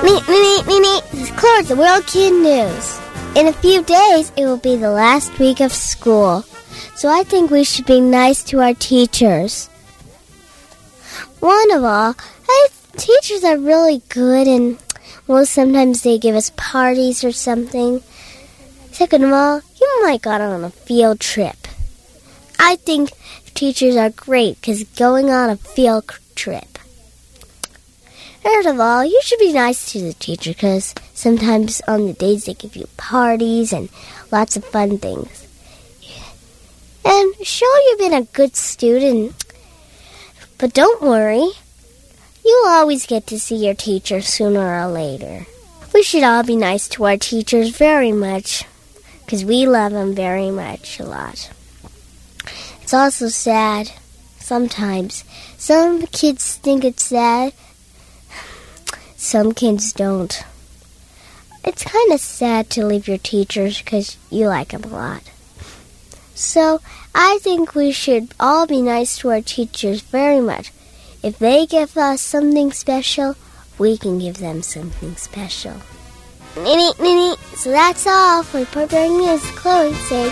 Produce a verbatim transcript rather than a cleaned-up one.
Me, me, me, me, me. This is Chloe, the World Kid News. In a few days, it will be the last week of school. So I think we should be nice to our teachers. One of all, I, teachers are really good, and, well, sometimes they give us parties or something. Second of all, you might go on a field trip. I think teachers are great because going on a field trip. Third of all, you should be nice to the teacher because sometimes on the days they give you parties and lots of fun things. And sure, you've been a good student, but don't worry. You'll always get to see your teacher sooner or later. We should all be nice to our teachers very much because we love them very much a lot. It's also sad sometimes. Some kids think it's sad. Some kids don't. It's kind of sad to leave your teachers because you like them a lot. So I think we should all be nice to our teachers very much. If they give us something special, we can give them something special. So that's all for Preparing News. Chloe saying